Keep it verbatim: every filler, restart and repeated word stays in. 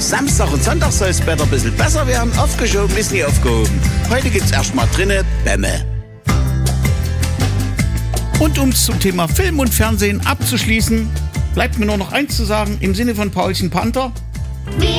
Samstag und Sonntag soll das Wetter ein bisschen besser werden. Aufgeschoben ist nie aufgehoben. Heute gibt's erstmal drinnen Bämme. Und um es zum Thema Film und Fernsehen abzuschließen, bleibt mir nur noch eins zu sagen im Sinne von Paulchen Panther.